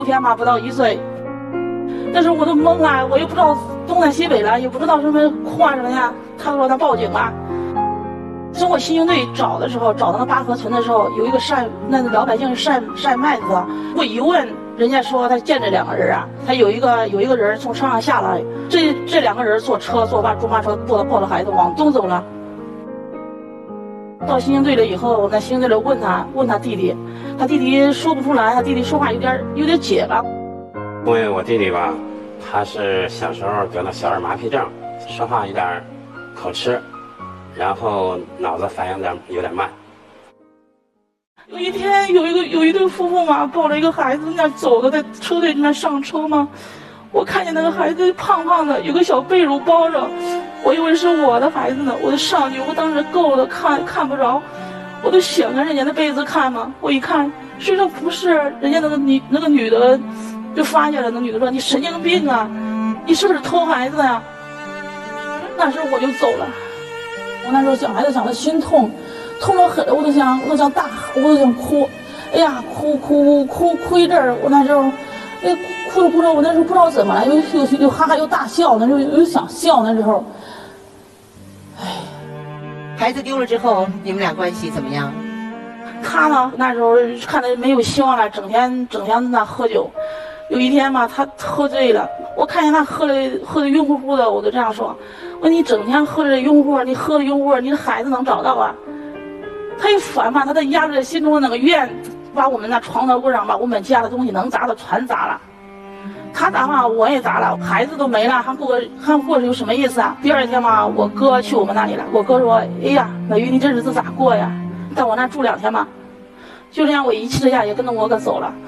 天吧，不到1岁。但是我都懵了，我又不知道东南西北了，也不知道什么哭啊什么呀。他说他报警了。中国刑警队找的时候，找到那八河村的时候，有一个那老百姓晒麦子的。我一问，人家说他见这2个人啊，他有一个人从车上下来，这2个人坐中巴车抱着孩子往东走了。到刑警队了以后，那刑警队问他弟弟，他弟弟说不出来，他弟弟说话有点结巴。 因为我弟弟吧，他是小时候得了小儿麻痹症，说话有点口吃，然后脑子反应有点慢。 有一天有一对夫妇嘛，抱着一个孩子那走的，在车队里面上车嘛，我看见那个孩子胖胖的，有个小被褥包着，我以为是我的孩子呢，我就上去，我当时够了看不着，我都想着人家的被子看嘛，我一看，实际上不是，人家那个女的就发现了，那女的说：“你神经病啊，你是不是偷孩子呀？”那时候我就走了，我那时候小孩子想的心痛得很，我都想哭，哎呀，哭一阵儿，我那时候，哭着，我那时候不知道怎么了，又哈哈又大笑，那时候又想笑，那时候， 孩子丢了之后，你们俩关系怎么样？ 他呢，那时候看他没有希望了，整天在那喝酒。有一天嘛，他喝醉了，我看见他喝的晕乎乎的，我就这样说：“我说你整天喝着晕乎，你喝的晕乎，你的孩子能找到啊？”他一烦嘛，他在压着心中的那个怨，把我们那床头柜上把我们家的东西能砸的全砸了。他砸嘛，我也砸了，孩子都没了，还过着有什么意思啊？第2天嘛，我哥去我们那里了，我哥说：“哎呀，老于，你这日子咋过呀？在我那住2天嘛。”就这样，我一气之下也跟着我哥走了。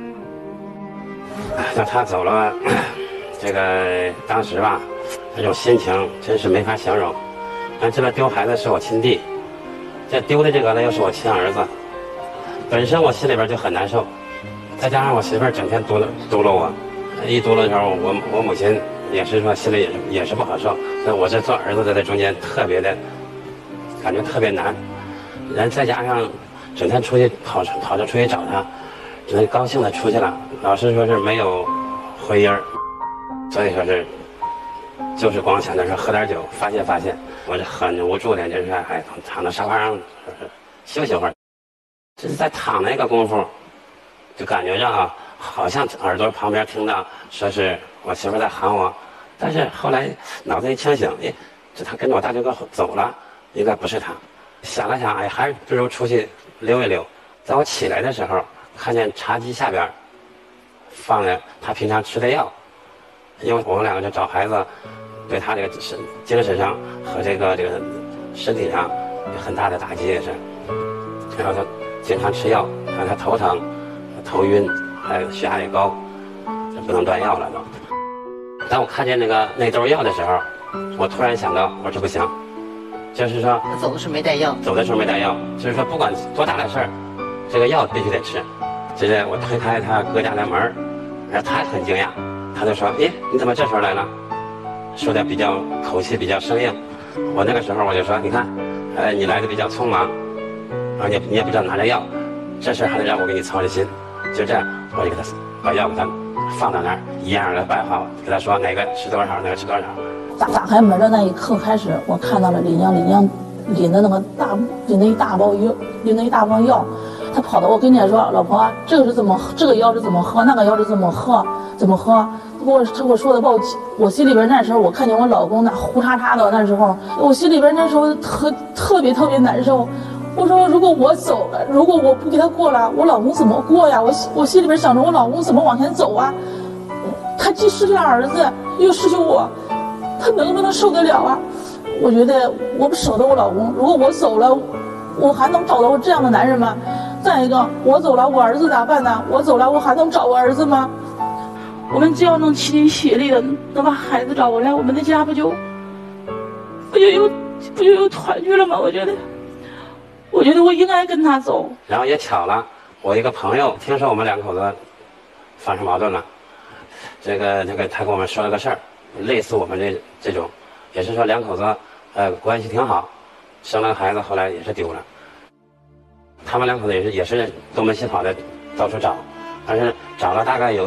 那他走了，这个当时吧，这种心情真是没法形容。这边丢孩子是我亲弟，这丢的这个呢又是我亲儿子，本身我心里边就很难受，再加上我媳妇儿整天嘟噜我，一嘟噜的时候，我母亲也是说心里也是不好受。所以我这做儿子的在中间特别的感觉特别难，然后再加上整天出去跑着出去找他。真高兴的出去了，老师说是没有回音儿，所以说是就是光想着说喝点酒发泄，我是很无助的，就是躺在沙发上休息会儿，就是在躺那个功夫，就感觉着好像耳朵旁边听到说是我媳妇在喊我，但是后来脑子一清醒，这他跟着我大舅哥走了，应该不是他，想了想，还不如出去溜一溜。在我起来的时候，看见茶几下边放了他平常吃的药，因为我们2个就找孩子，对他这个精神上和这个身体上有很大的打击也是。然后他经常吃药，让他头疼、头晕，还有血压也高，就不能断药了都。当我看见那兜药的时候，我突然想到，我说这不行，就是说他走的时候没带药， 就是说不管多大的事儿，这个药必须得吃。就是我推开他哥家的门，然后他很惊讶，他就说：“你怎么这时候来了？”说的口气比较生硬。我那个时候我就说：“你看，你来的比较匆忙，你也不知道拿着药，这事还得让我给你操着心。”就这样，我就给他把药给他放到那儿，一样的摆好，给他说哪个吃多少，哪个吃多少。 打开门的那一刻开始，我看到了李娘拎的一大包药。他跑到我跟前说：“老婆，这个药是怎么喝，那个药是怎么喝？我说的抱歉，我心里边那时候我看见我老公那胡叉叉的，那时候我心里边那时候特别难受。我说如果我走了，如果我不给他过了，我老公怎么过呀？我心里边想着我老公怎么往前走啊？他既失去了儿子，又失去我，他能不能受得了啊？我觉得我不舍得我老公，如果我走了，我还能找到我这样的男人吗？再一个，我走了，我儿子咋办呢？我走了，我还能找我儿子吗？我们只要能齐心协力的能把孩子找回来，我们的家不就有团聚了吗？我觉得我应该跟他走。 然后也巧了，我一个朋友听说我们2口子发生矛盾了，这个他跟我们说了个事儿，类似我们这种，也是说2口子关系挺好，生了个孩子，后来也是丢了。他们2口子也是东奔西跑的到处找， 他是找了大概有